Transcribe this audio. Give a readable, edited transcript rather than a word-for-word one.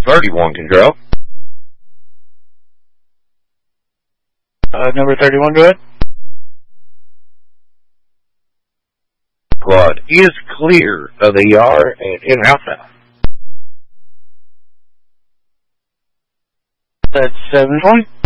31, control. Number 31, go ahead. Squad is clear of the yard and in Alpha. That's 720.